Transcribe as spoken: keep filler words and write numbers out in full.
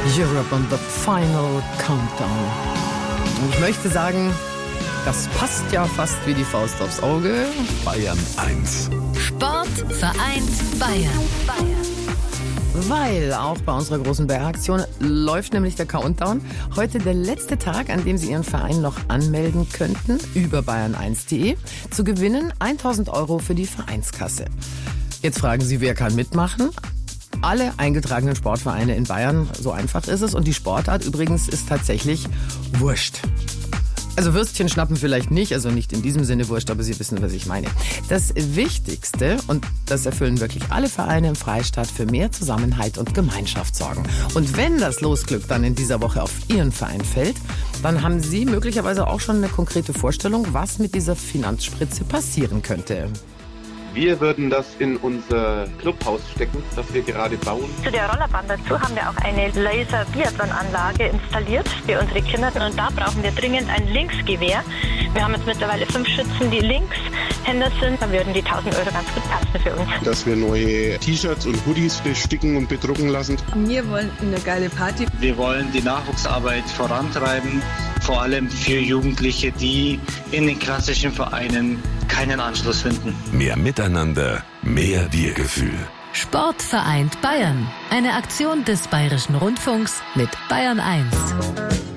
Europe on the Final Countdown. Und ich möchte sagen, das passt ja fast wie die Faust aufs Auge. Bayern eins. Sport vereint Bayern. Weil auch bei unserer großen Bergaktion läuft nämlich der Countdown. Heute der letzte Tag, an dem Sie Ihren Verein noch anmelden könnten über bayern eins punkt de. Zu gewinnen tausend Euro für die Vereinskasse. Jetzt fragen Sie, wer kann mitmachen? Alle eingetragenen Sportvereine in Bayern, so einfach ist es. Und die Sportart übrigens ist tatsächlich Wurscht. Also Würstchen schnappen vielleicht nicht, also nicht in diesem Sinne Wurscht, aber Sie wissen, was ich meine. Das Wichtigste, und das erfüllen wirklich alle Vereine im Freistaat, für mehr Zusammenhalt und Gemeinschaft sorgen. Und wenn das Losglück dann in dieser Woche auf Ihren Verein fällt, dann haben Sie möglicherweise auch schon eine konkrete Vorstellung, was mit dieser Finanzspritze passieren könnte. Wir würden das in unser Clubhaus stecken, das wir gerade bauen. Zu der Rollerbahn dazu haben wir auch eine Laser-Biathlon-Anlage installiert für unsere Kinder. Und da brauchen wir dringend ein Linksgewehr. Wir haben jetzt mittlerweile fünf Schützen, die Linkshänder sind. Dann würden die tausend Euro ganz gut passen für uns. Dass wir neue T-Shirts und Hoodies besticken und bedrucken lassen. Wir wollen eine geile Party. Wir wollen die Nachwuchsarbeit vorantreiben, vor allem für Jugendliche, die in den klassischen Vereinen keinen Anschluss finden. Mehr Miteinander, mehr Wir-Gefühl. Sport vereint Bayern. Eine Aktion des Bayerischen Rundfunks mit Bayern eins.